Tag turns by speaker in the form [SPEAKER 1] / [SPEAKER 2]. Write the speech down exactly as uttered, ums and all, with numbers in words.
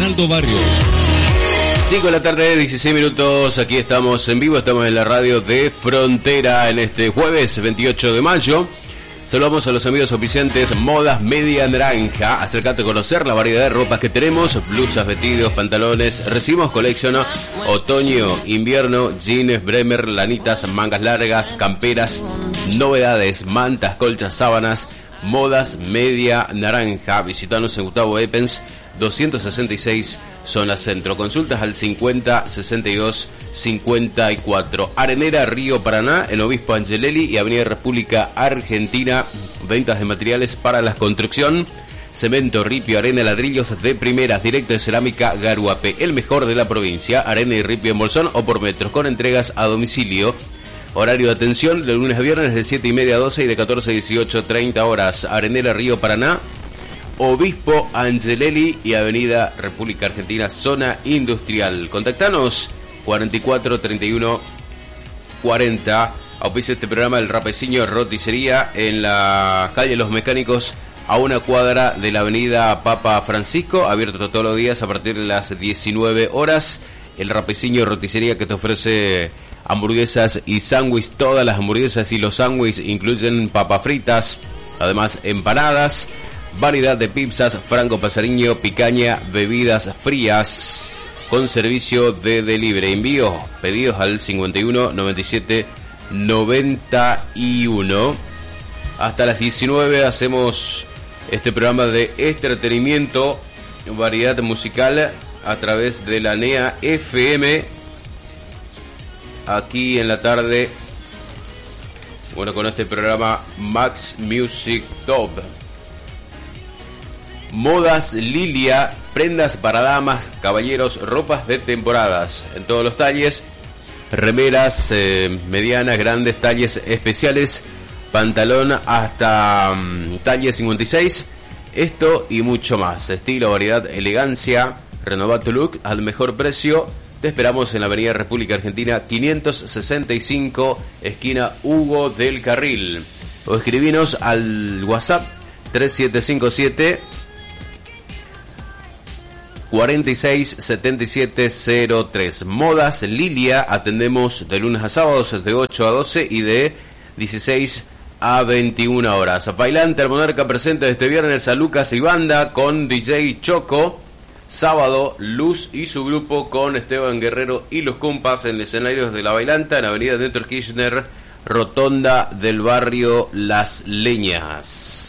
[SPEAKER 1] Arnaldo Barrios.
[SPEAKER 2] cinco de la tarde, dieciséis minutos, aquí estamos en vivo, estamos en la radio de Frontera en este jueves veintiocho de mayo. Saludamos a los amigos oficiantes Modas Media Naranja. Acércate a conocer la variedad de ropas que tenemos, blusas, vestidos, pantalones. Recibimos colección otoño, invierno, jeans, bremer, lanitas, mangas largas, camperas, novedades, mantas, colchas, sábanas. Modas Media Naranja. Visitanos en Gustavo Eppens doscientos sesenta y seis, zona centro. Consultas al cincuenta sesenta y dos cincuenta y cuatro. Arenera, Río Paraná, en Obispo Angelelli y Avenida República Argentina. Ventas de materiales para la construcción: cemento, ripio, arena, ladrillos de primeras, directo de cerámica Garuape, el mejor de la provincia. Arena y ripio en bolsón o por metros, con entregas a domicilio. Horario de atención de lunes a viernes de siete y media a doce y de catorce a dieciocho treinta horas. Arenera, Río Paraná, Obispo Angelelli y Avenida República Argentina, zona industrial. Contactanos cuarenta y cuatro treinta y uno cuarenta. Auspicia este programa el Rapeciño Roticería en la calle Los Mecánicos, a una cuadra de la avenida Papa Francisco, abierto todos los días a partir de las diecinueve horas. El Rapeciño Roticería, que te ofrece hamburguesas y sándwich. Todas las hamburguesas y los sándwiches incluyen papas fritas, además empanadas, variedad de pizzas, franco pasariño, picaña, bebidas frías, con servicio de delivery. Envío, pedidos al cincuenta y uno noventa y siete noventa y uno. Hasta las diecinueve hacemos este programa de entretenimiento, variedad musical a través de la N E A F M. Aquí en la tarde, bueno, con este programa Max Music Top. Modas Lilia, prendas para damas, caballeros, ropas de temporadas en todos los talles, remeras eh, medianas, grandes, talles especiales, pantalón hasta um, talle cincuenta y seis, esto y mucho más. Estilo, variedad, elegancia, renova tu look al mejor precio. Te esperamos en la Avenida República Argentina quinientos sesenta y cinco, esquina Hugo del Carril. O escribinos al WhatsApp tres siete cinco siete cuatro seis siete siete cero tres. Modas Lilia, atendemos de lunes a sábados de ocho a doce y de dieciséis a veintiuna horas. Bailante Monarca presenta este viernes a Lucas y Banda con D J Choco. Sábado, Luz y su grupo con Esteban Guerrero y los compas en los escenarios de La Bailanta en Avenida Néstor Kirchner, rotonda del barrio Las Leñas.